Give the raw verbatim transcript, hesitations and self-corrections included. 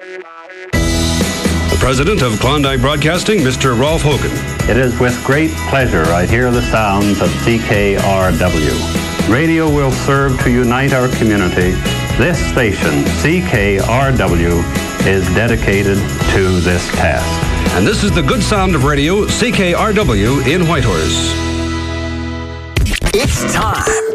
The president of Klondike Broadcasting, Mister Rolf Hogan. It is with great pleasure I hear the sounds of C K R W. Radio will serve to unite our community. This station, C K R W, is dedicated to this task. And this is the good sound of radio, C K R W in Whitehorse. It's time.